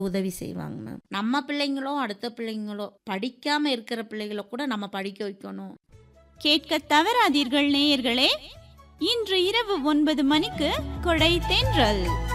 உதவி செய்வாங்க மேம். நம்ம பிள்ளைங்களோ, அடுத்த பிள்ளைங்களோ படிக்காம இருக்கிற பிள்ளைகள கூட நம்ம படிக்க வைக்கணும். கேட்க தவறாதீர்கள் நேயர்களே. இன்று இரவு 9 மணிக்கு கொடை தென்றல்.